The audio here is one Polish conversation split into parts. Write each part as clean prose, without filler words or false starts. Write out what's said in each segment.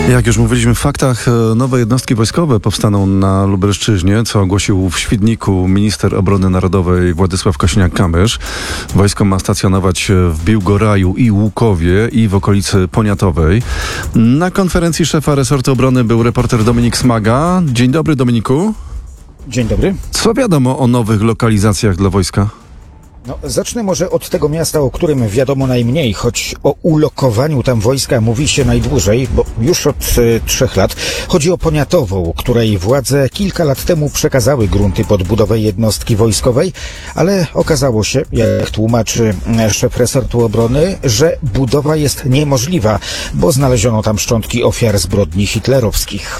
Jak już mówiliśmy w faktach, nowe jednostki wojskowe powstaną na Lubelszczyźnie, co ogłosił w Świdniku minister obrony narodowej Władysław Kosiniak-Kamysz. Wojsko ma stacjonować w Biłgoraju i Łukowie i w okolicy Poniatowej. Na konferencji szefa resortu obrony był reporter Dominik Smaga. Dzień dobry, Dominiku. Dzień dobry. Co wiadomo o nowych lokalizacjach dla wojska? Zacznę może od tego miasta, o którym wiadomo najmniej, choć o ulokowaniu tam wojska mówi się najdłużej, bo już od 3 lat. Chodzi o Poniatową, której władze kilka lat temu przekazały grunty pod budowę jednostki wojskowej, ale okazało się, jak tłumaczy szef resortu obrony, że budowa jest niemożliwa, bo znaleziono tam szczątki ofiar zbrodni hitlerowskich.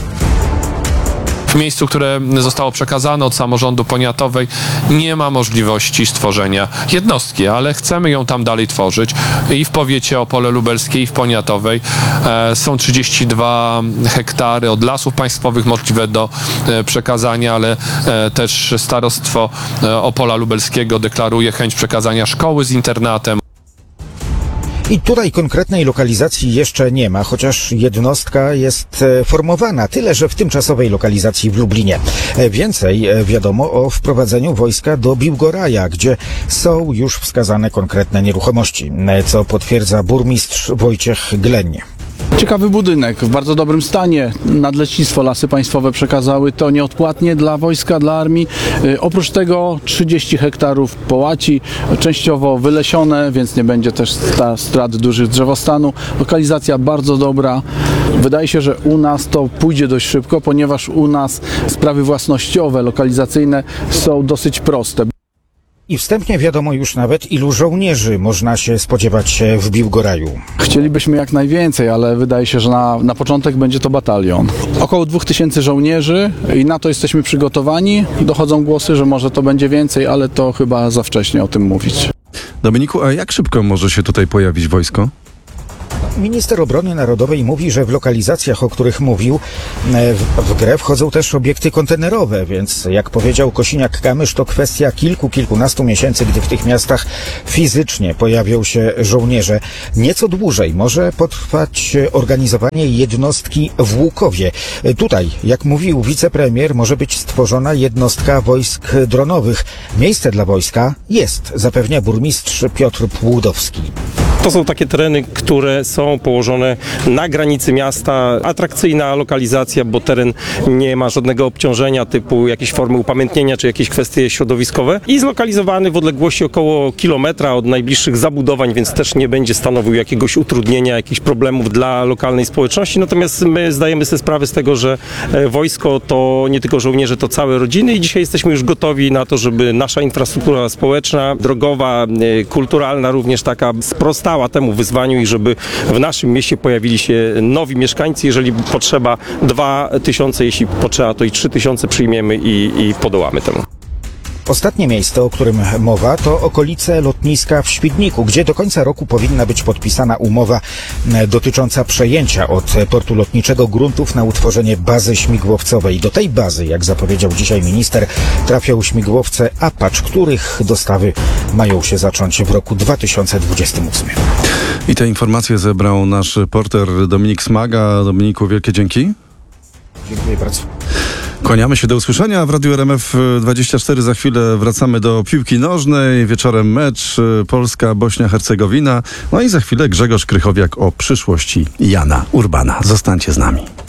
W miejscu, które zostało przekazane od samorządu Poniatowej, nie ma możliwości stworzenia jednostki, ale chcemy ją tam dalej tworzyć. I w powiecie Opole Lubelskie, i w Poniatowej są 32 hektary od Lasów Państwowych możliwe do przekazania, ale też starostwo Opola Lubelskiego deklaruje chęć przekazania szkoły z internatem. I tutaj konkretnej lokalizacji jeszcze nie ma, chociaż jednostka jest formowana, tyle że w tymczasowej lokalizacji w Lublinie. Więcej wiadomo o wprowadzeniu wojska do Biłgoraja, gdzie są już wskazane konkretne nieruchomości, co potwierdza burmistrz Wojciech Gleń. Ciekawy budynek, w bardzo dobrym stanie. Nadleśnictwo Lasy Państwowe przekazały to nieodpłatnie dla wojska, dla armii. Oprócz tego 30 hektarów połaci, częściowo wylesione, więc nie będzie też strat dużych drzewostanu. Lokalizacja bardzo dobra. Wydaje się, że u nas to pójdzie dość szybko, ponieważ u nas sprawy własnościowe, lokalizacyjne są dosyć proste. I wstępnie wiadomo już nawet, ilu żołnierzy można się spodziewać w Biłgoraju. Chcielibyśmy jak najwięcej, ale wydaje się, że na początek będzie to batalion. Około 2000 żołnierzy i na to jesteśmy przygotowani. Dochodzą głosy, że może to będzie więcej, ale to chyba za wcześnie o tym mówić. Dominiku, a jak szybko może się tutaj pojawić wojsko? Minister obrony narodowej mówi, że w lokalizacjach, o których mówił, w grę wchodzą też obiekty kontenerowe, więc jak powiedział Kosiniak-Kamysz, to kwestia kilkunastu miesięcy, gdy w tych miastach fizycznie pojawią się żołnierze. Nieco dłużej może potrwać organizowanie jednostki w Łukowie. Tutaj, jak mówił wicepremier, może być stworzona jednostka wojsk dronowych. Miejsce dla wojska jest, zapewnia burmistrz Piotr Płudowski. To są takie tereny, które są położone na granicy miasta. Atrakcyjna lokalizacja, bo teren nie ma żadnego obciążenia typu jakieś formy upamiętnienia czy jakieś kwestie środowiskowe i zlokalizowany w odległości około kilometra od najbliższych zabudowań, więc też nie będzie stanowił jakiegoś utrudnienia, jakichś problemów dla lokalnej społeczności. Natomiast my zdajemy sobie sprawę z tego, że wojsko to nie tylko żołnierze, to całe rodziny i dzisiaj jesteśmy już gotowi na to, żeby nasza infrastruktura społeczna, drogowa, kulturalna również taka sprostała temu wyzwaniu i żeby w naszym mieście pojawili się nowi mieszkańcy. Jeżeli potrzeba 2000, jeśli potrzeba, to i 3000 przyjmiemy i podołamy temu. Ostatnie miejsce, o którym mowa, to okolice lotniska w Świdniku, gdzie do końca roku powinna być podpisana umowa dotycząca przejęcia od portu lotniczego gruntów na utworzenie bazy śmigłowcowej. Do tej bazy, jak zapowiedział dzisiaj minister, trafią śmigłowce Apache, których dostawy mają się zacząć w roku 2028. I te informacje zebrał nasz reporter Dominik Smaga. Dominiku, wielkie dzięki. Dziękuję bardzo. Kłaniamy się, do usłyszenia w Radiu RMF 24. Za chwilę wracamy do piłki nożnej. Wieczorem mecz Polska-Bośnia-Hercegowina. No i za chwilę Grzegorz Krychowiak o przyszłości Jana Urbana. Zostańcie z nami.